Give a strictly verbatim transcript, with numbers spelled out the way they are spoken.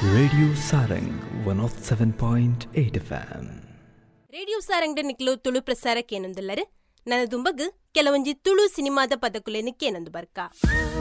Radio Sarang one of seven point eight F M. Radio Sarang ನಿಕ್ಲು Tulu ಪ್ರಸಾರಕ್ಕೇನೊಂದಲ್ಲರು ನನ್ನ ದುಂಬಗ್ ಕೆಲವೊಂಜಿ ತುಳು ಸಿನಿಮಾದ ಪದಕುಲೇನು ಕೇನೊಂದು ಬರ್ಕ.